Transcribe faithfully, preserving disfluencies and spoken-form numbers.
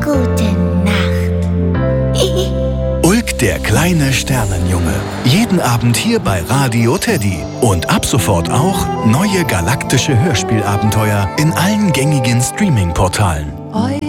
Gute Nacht. Ulk, der kleine Sternenjunge. Jeden Abend hier bei Radio Teddy. Und ab sofort auch neue galaktische Hörspielabenteuer in allen gängigen Streaming-Portalen.